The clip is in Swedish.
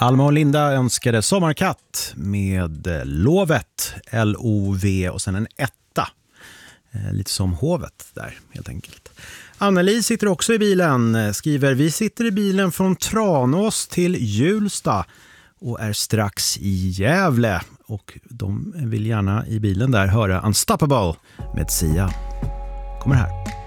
Alma och Linda önskade Sommarkatt med Lovet, L-O-V och sen en etta. Lite som hovet där helt enkelt. Anneli sitter också i bilen, skriver: vi sitter i bilen från Tranås till Hjulsta och är strax i Gävle. Och de vill gärna i bilen där höra Unstoppable med Sia. Kommer här.